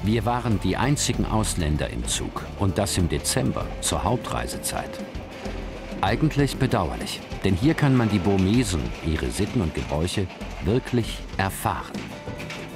Wir waren die einzigen Ausländer im Zug und das im Dezember, zur Hauptreisezeit. Eigentlich bedauerlich, denn hier kann man die Burmesen, ihre Sitten und Gebräuche wirklich erfahren.